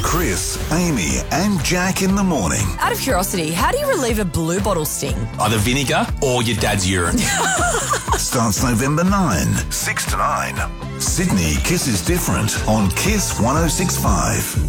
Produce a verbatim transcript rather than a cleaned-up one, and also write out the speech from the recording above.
Chris, Amy and Jack in the morning. Out of curiosity, how do you relieve a blue bottle sting? Either vinegar or your dad's urine. Starts November ninth, six to nine. Sydney Kiss is Different on Kiss one oh six point five.